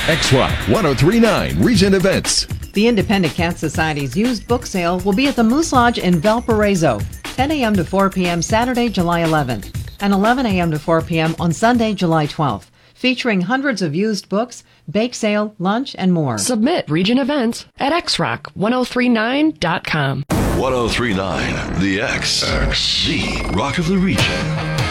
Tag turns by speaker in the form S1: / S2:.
S1: X-Rock 1039 Regent Events.
S2: The Independent Cat Society's used book sale will be at the Moose Lodge in Valparaiso, 10 a.m. to 4 p.m. Saturday, July 11th, and 11 a.m. to 4 p.m. on Sunday, July 12th, featuring hundreds of used books, bake sale, lunch, and more.
S3: Submit Regent Events at xrock1039.com.
S4: 1039 The X, the Rock of the Region.